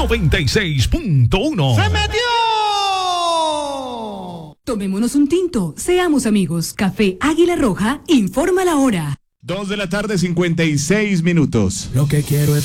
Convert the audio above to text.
96.1. ¡Se metió! Tomémonos un tinto, seamos amigos. Café Águila Roja informa la hora. 2 de la tarde, 56 minutos. Lo que quiero es